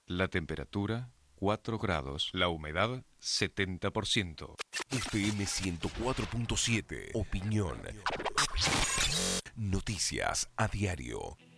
La temperatura 4 grados, la humedad 70%. FM 104.7. Opinión. Noticias a diario.